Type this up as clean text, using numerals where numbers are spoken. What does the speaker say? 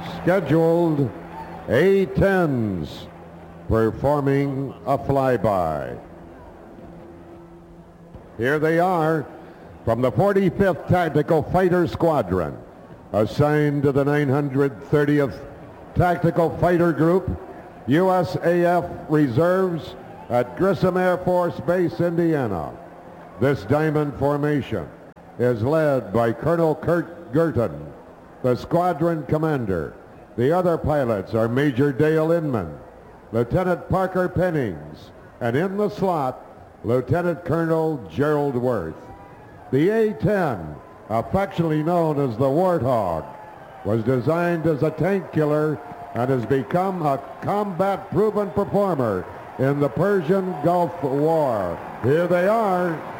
scheduled A-10s performing a flyby. Here they are from the 45th Tactical Fighter Squadron, assigned to the 930th Tactical Fighter Group, USAF Reserves at Grissom Air Force Base, Indiana. This diamond formation is led by Colonel Kurt Gurton, the squadron commander. The other pilots are Major Dale Inman, Lieutenant Parker Pennings, and in the slot, Lieutenant Colonel Gerald Worth. The A-10, affectionately known as the Warthog, was designed as a tank killer and has become a combat-proven performer in the Persian Gulf War. Here they are,